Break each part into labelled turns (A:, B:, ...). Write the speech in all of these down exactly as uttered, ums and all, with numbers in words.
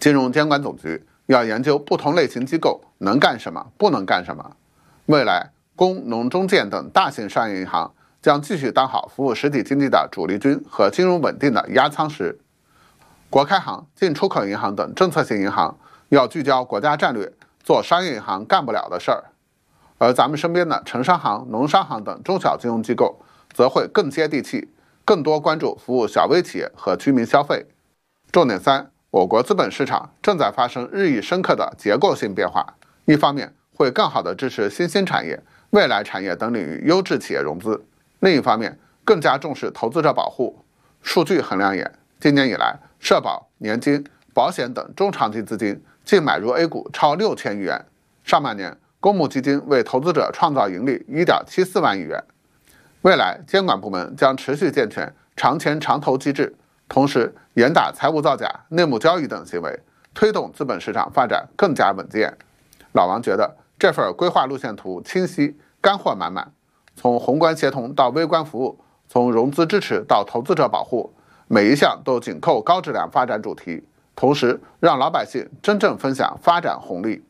A: 金融监管总局要研究不同类型机构能干什么，不能干什么。未来，工农中建等大型商业银行将继续当好服务实体经济的主力军和金融稳定的压舱石。国开行、进出口银行等政策性银行要聚焦国家战略，做商业银行干不了的事儿。而咱们身边的城商行、农商行等中小金融机构则会更接地气，更多关注服务小微企业和居民消费。重点三，我国资本市场正在发生日益深刻的结构性变化，一方面会更好地支持新兴产业、未来产业等领域优质企业融资，另一方面更加重视投资者保护。数据很亮眼，今年以来，社保、年金、保险等中长期资金净买入 A 股超六千亿元，上半年公募基金为投资者创造盈利 一点七四万亿元。未来监管部门将持续健全长钱长投机制，同时严打财务造假、内幕交易等行为，推动资本市场发展更加稳健。老王觉得这份规划路线图清晰，干货满满，从宏观协同到微观服务，从融资支持到投资者保护，每一项都紧扣高质量发展主题，同时让老百姓真正分享发展红利。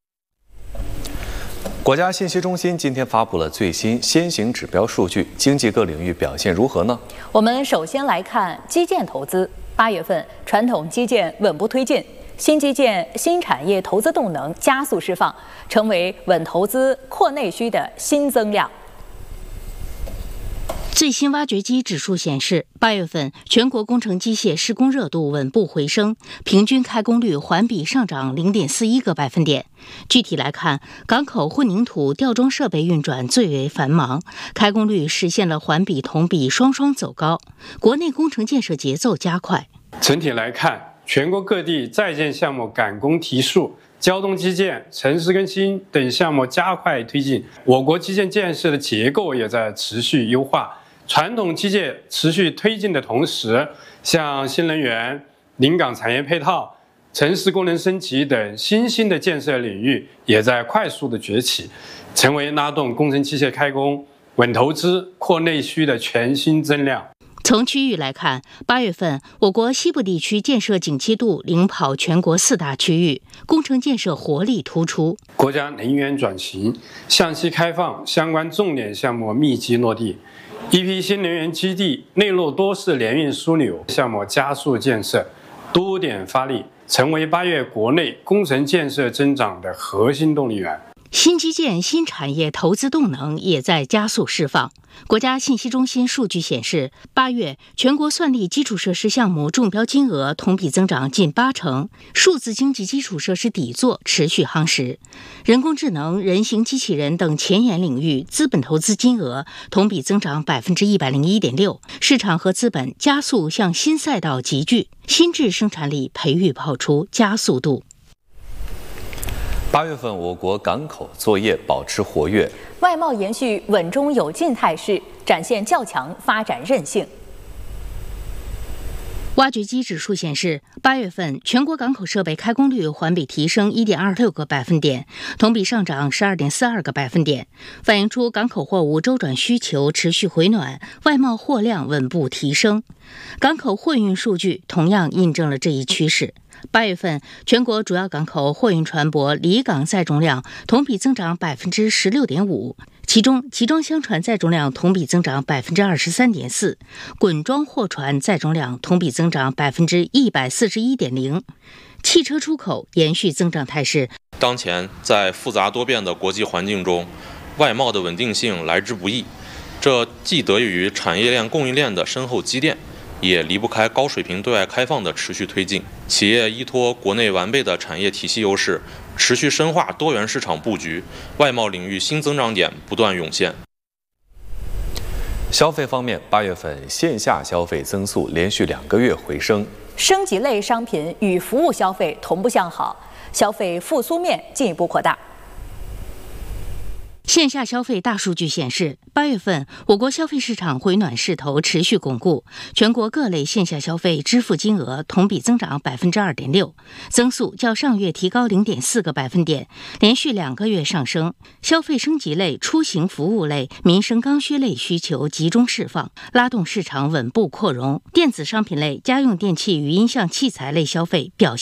B: 国家信息中心今天发布了最新先行指标数据，经济各领域表现如何呢？
C: 我们首先来看基建投资。八月份，传统基建稳步推进，新基建、新产业投资动能加速释放，成为稳投资、扩内需的新增量。
D: 最新挖掘机指数显示，八月份全国工程机械施工热度稳步回升，平均开工率环比上涨 零点四一个百分点。具体来看，港口混凝土吊装设备运转最为繁忙，开工率实现了环比、同比双双走高，国内工程建设节奏加快。
E: 整体来看，全国各地在建项目赶工提速，交通基建、城市更新等项目加快推进，我国基建建设的结构也在持续优化。传统基建持续推进的同时，像新能源、临港产业配套、城市功能升级等新兴的建设领域也在快速的崛起，成为拉动工程机械开工、稳投资、扩内需的全新增量。
D: 从区域来看，八月份我国西部地区建设景气度领跑全国四大区域，工程建设活力突出。
E: 国家能源转型、向西开放相关重点项目密集落地，一批新能源基地、内陆多式联运枢纽项目加速建设，多点发力，成为八月国内工程建设增长的核心动力源。
D: 新基建、新产业投资动能也在加速释放。国家信息中心数据显示，八月全国算力基础设施项目中标金额同比增长近八成，数字经济基础设施底座持续夯实。人工智能、人形机器人等前沿领域资本投资金额同比增长百分之一百零一点六，市场和资本加速向新赛道集聚，新质生产力培育跑出加速度。
B: 八月份，我国港口作业保持活跃，
C: 外贸延续稳中有进态势，展现较强发展韧性。
D: 挖掘机指数显示，八月份全国港口设备开工率环比提升 一点二六个百分点，同比上涨 十二点四二个百分点，反映出港口货物周转需求持续回暖，外贸货量稳步提升。港口货运数据同样印证了这一趋势。八月份，全国主要港口货运船舶离港载重量同比增长 百分之十六点五， 其中集装箱船载重量同比增长 百分之二十三点四， 滚装货船载重量同比增长 百分之一百四十一点零。 汽车出口延续增长态势。
F: 当前在复杂多变的国际环境中，外贸的稳定性来之不易，这既得益于产业链供应链的深厚积淀，也离不开高水平对外开放的持续推进。企业依托国内完备的产业体系优势，持续深化多元市场布局，外贸领域新增长点不断涌现。
B: 消费方面，八月份线下消费增速连续两个月回升，
C: 升级类商品与服务消费同步向好，消费复苏面进一步扩大。
D: 线下消费大数据显示，八月份我国消费市场回暖势头持续巩固，全国各类线下消费支付金额同比增长 百分之二点六， 增速较上月提高 零点四个百分点，连续两个月上升。消费升级类、出行服务类、民生刚需类需求集中释放，拉动市场稳步扩容。电子商品类、家用电器与音像器材类消费表现